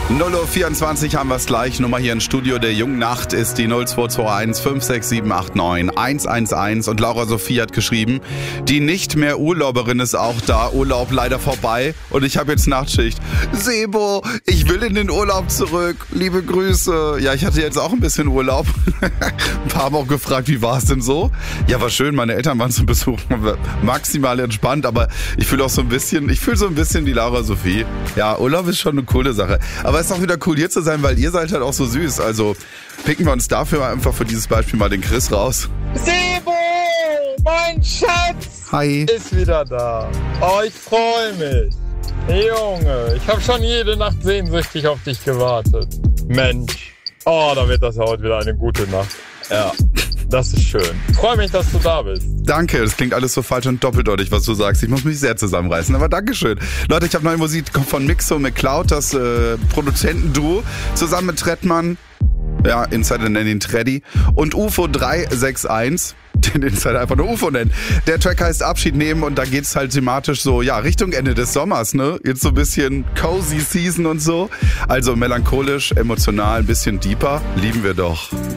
0:24 haben wir es gleich. Nummer hier im Studio der jungen Nacht ist die 0221 56789 111. Und Laura Sophie hat geschrieben, die nicht mehr Urlauberin ist auch da. Urlaub leider vorbei und ich habe jetzt Nachtschicht. Sebo, ich will in den Urlaub zurück. Liebe Grüße. Ja, ich hatte jetzt auch ein bisschen Urlaub. Ein paar haben auch gefragt, wie war es denn so? Ja, war schön. Meine Eltern waren zum Besuch. Maximal entspannt, aber ich fühle so ein bisschen die Laura Sophie. Ja, Urlaub ist schon eine coole Sache. Aber es ist auch wieder cool, hier zu sein, weil ihr seid halt auch so süß. Also picken wir uns dafür einfach für dieses Beispiel mal den Chris raus. Sebo, mein Schatz, Hi. ist wieder da. Oh, ich freue mich. Junge, ich habe schon jede Nacht sehnsüchtig auf dich gewartet. Mensch, oh, da wird das heute wieder eine gute Nacht. Ja, das ist schön. Ich freue mich, dass du da bist. Danke, das klingt alles so falsch und doppeldeutig, was du sagst. Ich muss mich sehr zusammenreißen, aber Dankeschön. Leute, ich habe neue Musik von Mixo McCloud, das Produzentenduo, zusammen mit Trettmann, ja, Insider nennen ihn Treddy, und UFO 361, den Insider einfach nur UFO nennen. Der Track heißt Abschied nehmen und da geht's halt thematisch so, ja, Richtung Ende des Sommers, ne? Jetzt so ein bisschen cozy Season und so. Also melancholisch, emotional, ein bisschen deeper. Lieben wir doch.